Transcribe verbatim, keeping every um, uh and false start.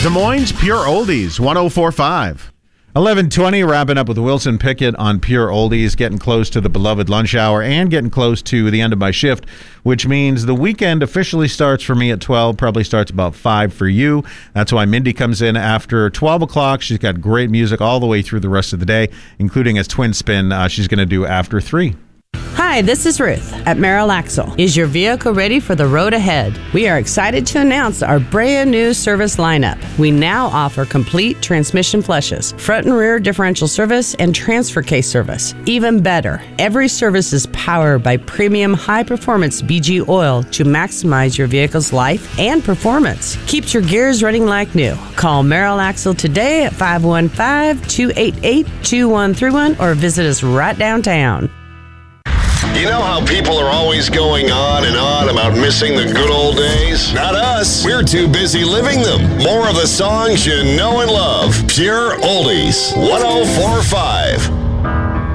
Des Moines Pure Oldies, one oh four point five. eleven twenty, wrapping up with Wilson Pickett on Pure Oldies, getting close to the beloved lunch hour and getting close to the end of my shift, which means the weekend officially starts for me at twelve, probably starts about five for you. That's why Mindy comes in after twelve o'clock. She's got great music all the way through the rest of the day, including as twin spin uh, she's going to do after three. Hi, this is Ruth at Merrill Axle. Is your vehicle ready for the road ahead? We are excited to announce our brand new service lineup. We now offer complete transmission flushes, front and rear differential service, and transfer case service. Even better, every service is powered by premium high-performance B G oil to maximize your vehicle's life and performance. Keeps your gears running like new. Call Merrill Axle today at five one five, two eight eight, two one three one or visit us right downtown. You know how people are always going on and on about missing the good old days? Not us. We're too busy living them. More of the songs you know and love. Pure Oldies, one oh four point five.